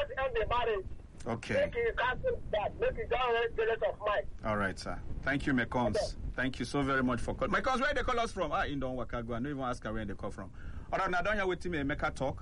not end the marriage. Okay. Make it cancel that. Make it down jealous of mine. All right, sir. Thank you, Mekons. Okay. Thank you so very much for calling. Mekons, where they call us from? In Don Wakago. I don't even ask her where they call from. All right, now don't you wait me make her talk.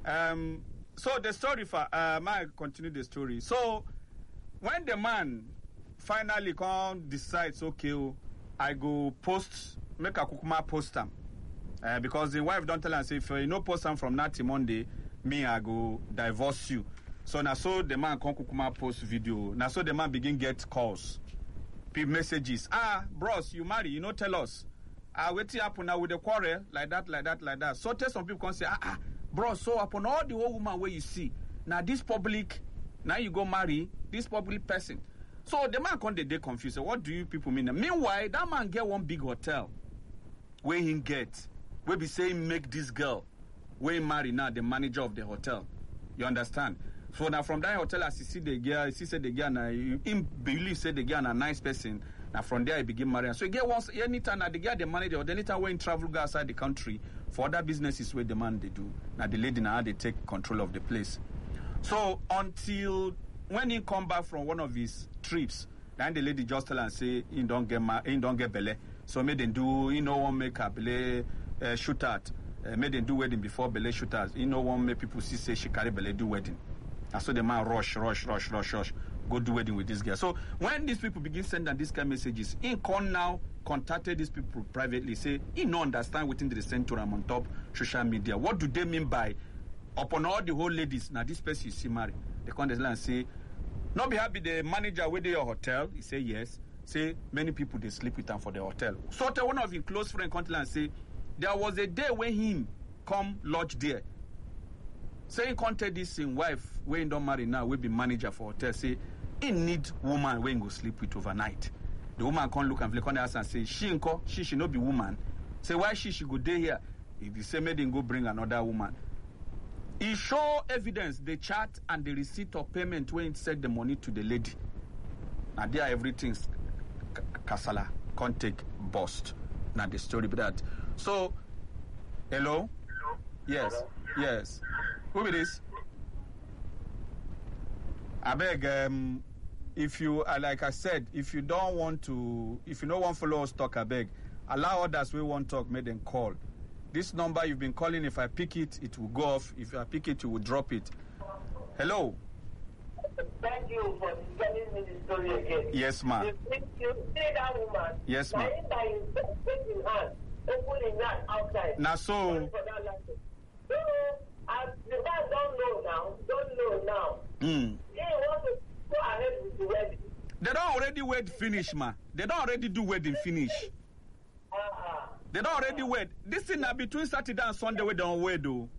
So the story for I continue the story. So when the man finally decides, okay, I go post, make a kukuma post them. Because the wife don't tell her, say, if you no post them from Nati Monday, me, I go divorce you. So now so the man come kukuma post video. Now so the man begin get calls, messages. Bros, you marry, you know, tell us. What happen now with the quarrel, like that. So tell some people can say, bros, so upon all the old woman where you see, now this public, now you go marry this public person. So the man can't they confused. So what do you people mean? Meanwhile, that man get one big hotel where he get, where be saying make this girl, where he marry now the manager of the hotel. You understand? So now from that hotel, as he see the girl, he said the girl, he believe said the girl a nice person. Now from there, he begin marrying. So he get once anytime now the girl the manager, or anytime when travel go outside the country for other businesses where the man they do. Now the lady now they take control of the place. So until when he come back from one of his trips, then the lady just tell and say he don't get belly. So made them do won't make a belly shoot out. Made them do wedding before belly shoot out. Won't make people see say she carry belly do wedding. And so the man rush, go do wedding with this girl. So when these people begin sending these kind of messages, he can now contacted these people privately, say he no understand within the send to them on top social media. What do they mean by upon all the whole ladies? Now this person you see marry. They come and say, not be happy the manager with your hotel. He say yes. Say many people they sleep with them for the hotel. So tell one of his close friend come and say there was a day when him come lodge there. Say he contact this in wife when he don't marry now, we be manager for hotel. Say he need woman when go sleep with overnight. The woman can't look and flick on the house and say she should not be woman. Say why she should go there here? If you say made him go bring another woman. He show evidence, the chat and the receipt of payment when he sent the money to the lady. Now there everything's kasala, can't take bust. Now the story about that. So, hello? Yes, yes. Who is this? I beg, if you, like I said, if you don't want to follow us talk, I beg, allow others we want talk, make them call. This number you've been calling, if I pick it, it will go off. If I pick it, you will drop it. Hello? Thank you for telling me the story again. Yes, ma'am. You see that woman? Yes, ma'am. In hand, opening that outside. Now, so... As the man don't know now. He wants to go ahead with the wedding. They don't already wed finish, ma. They don't already do wedding finish. They don't already wed. This thing now between Saturday and Sunday we don't wed though.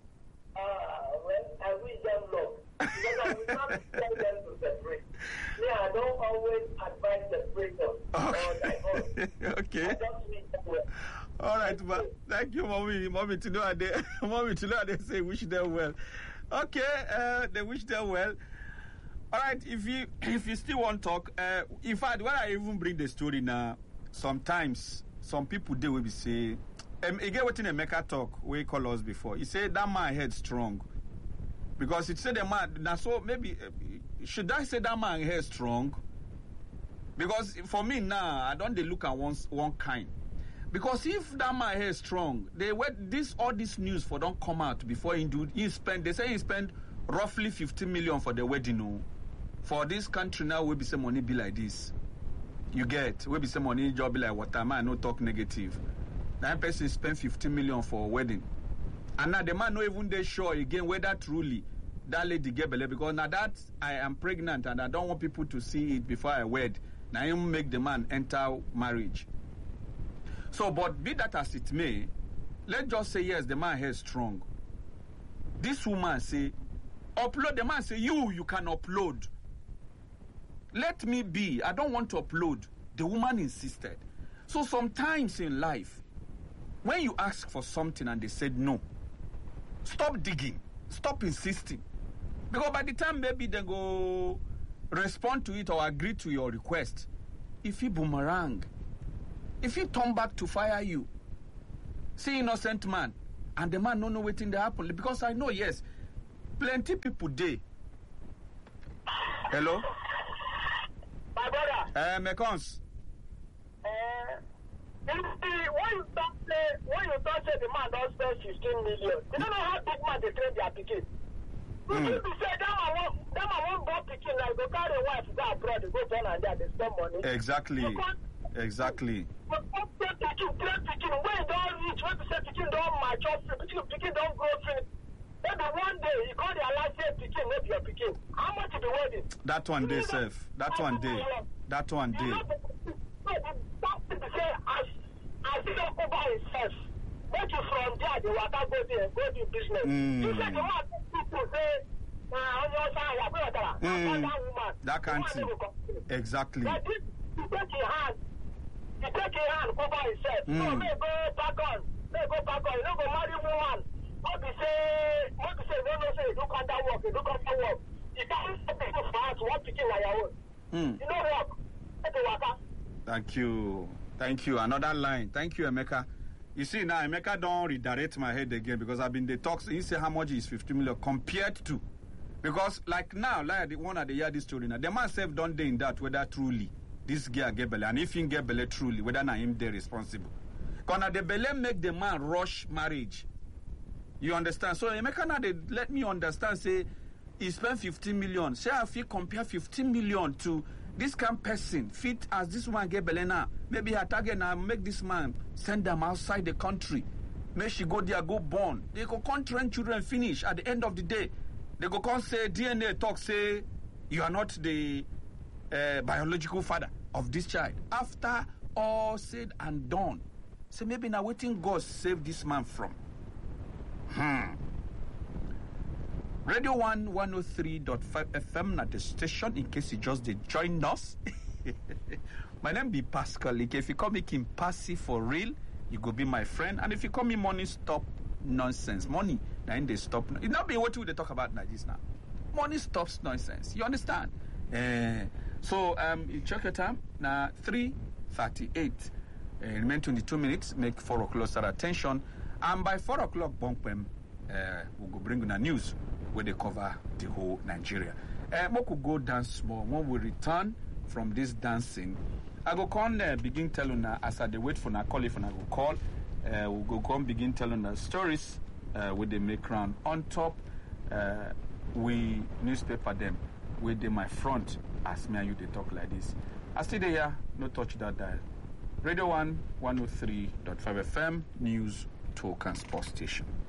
Well, I wish them luck. Because I will not tell them to separate. I don't always advise separation. Okay. I just wish them well. All right, but thank you, mommy. Mommy to know they say wish them well. Okay, they wish them well. All right, if you still want to talk, in fact, when I even bring the story now, sometimes some people they will be say, again what in a Mecca talk we call us before. He said that man head strong because it said the man now. So maybe should I say that man head strong? Because for me now, I don't they look at one kind. Because if that man is strong, all this news for don't come out before they say he spend roughly 50 million for the wedding. No. For this country now, we be some money be like this. You get, we be some money job be like water, man, no talk negative. That person spend 50 million for a wedding. And now the man no even they sure again whether truly that lady get belly because now that I am pregnant and I don't want people to see it before I wed. Now I make the man enter marriage. So, but be that as it may, let's just say yes, the man is strong. This woman say, upload. The man say, you can upload. Let me be. I don't want to upload. The woman insisted. So sometimes in life, when you ask for something and they said no, stop digging. Stop insisting. Because by the time maybe they go respond to it or agree to your request, if he boomerang, if he turn back to fire you, see innocent man, and the man don't know waiting to happen. Because I know, yes, plenty people dey Hello? My brother. Mekons. When you start say the man don't spend 15 million, you don't know how big man they train their pikin. You be say that man won't go pikin like go carry wife go abroad, they go turn and there, they spend money. Exactly. Exactly. But pikin, when you don't reach, when you say pikin don't mature, pikin don't grow free. Maybe one day you call the alliance pikin, maybe your pikin. How much is the wedding? That one day, safe. That one day. That one day. As he don't cover himself, make you from there, the water go there, go do business. You say the man people say, on your side, that woman. That can't see. Exactly. But this, you take your hand, cover himself. So may go back on. You don't go marry woman. What you say, no, say, you don't come that work, you don't come that work. You can't stop people for us, what picking like your own. You know work. Take a water. Thank you. Thank you. Another line. Thank you, Emeka. You see, now, Emeka don't redirect my head again because I've been the talks. He say how much is 50 million compared to. Because, like now, like the one at the year this story now, the man self don't day in that whether truly this girl get belly. And if he get belly truly, whether not him they responsible. Because the belly make the man rush marriage. You understand? So, Emeka now, they let me understand, say, he spent 15 million. Say, if you compare 15 million to this kind of person, fit as this one get belly now, maybe her target now make this man send them outside the country. Make she go there, go born. They go come train children finish. At the end of the day, they go come say, DNA talk say, you are not the biological father of this child. After all said and done, so maybe now waiting God save this man from. Radio 1 103.5 FM at the station in case you just did join us. My name be Pascal. If you call me Kim Passy for real, you go be my friend. And if you call me Money Stop Nonsense, money, then they stop. It not be what we talk about like this now. Money stops nonsense. You understand? So you check your time. Now 3:38. Remain 22 minutes. Make 4 o'clock start attention. And by 4 o'clock, we'll go bring in the news where they cover the whole Nigeria. We could go dance more. When we return from this dancing, I go come begin telling her as I wait for na call if I go call. We'll go come begin telling her stories where they make round on top. We newspaper them where they my front as me and you they talk like this. I stay there, no touch that dial. Radio 1 103.5 FM News Talk and Sports Station.